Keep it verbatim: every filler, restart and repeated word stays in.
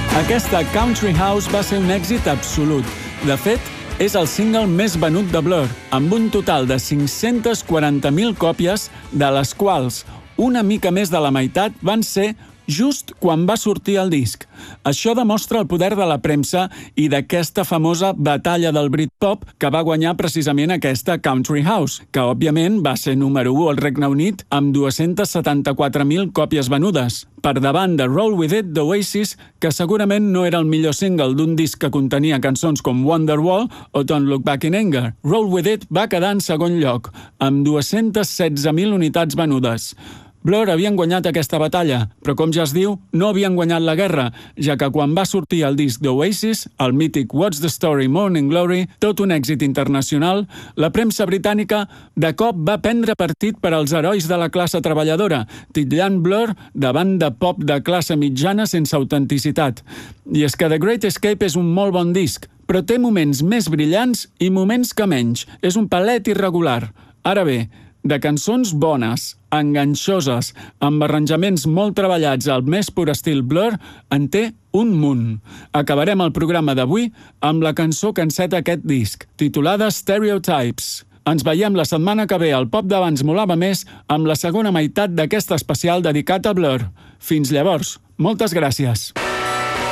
Aquesta Country House va ser un èxit absolut. De fet, és el single més venut de Blur, amb un total de cinc-centes quaranta mil còpies, de les quals una mica més de la meitat van ser just quan va sortir el disc. Això demostra el poder de la premsa i d'aquesta famosa batalla del Britpop que va guanyar precisament aquesta Country House, que òbviament va ser número u al Regne Unit amb dues-centes setanta-quatre mil còpies venudes, per davant de Roll With It d'Oasis, que segurament no era el millor single d'un disc que contenia cançons com Wonderwall o Don't Look Back in Anger. Roll With It va quedar en segon lloc, amb dues-centes setze mil unitats venudes. Blur havien guanyat aquesta batalla, però com ja es diu, no havien guanyat la guerra, ja que quan va sortir el disc d'Oasis, el mític What's the Story Morning Glory, tot un èxit internacional, la premsa britànica de cop va prendre partit per als herois de la classe treballadora, titllant Blur de banda pop de classe mitjana sense autenticitat. I és que The Great Escape és un molt bon disc, però té moments més brillants i moments que menys. És un palet irregular. Ara bé, de cançons bones, enganxoses, amb arranjaments molt treballats al més pur estil Blur, en té un munt. Acabarem el programa d'avui amb la cançó que enceta aquest disc, titulada Stereotypes. Ens veiem la setmana que ve al Pop d'Abans Molava Més amb la segona meitat d'aquest especial dedicat a Blur. Fins llavors, moltes gràcies.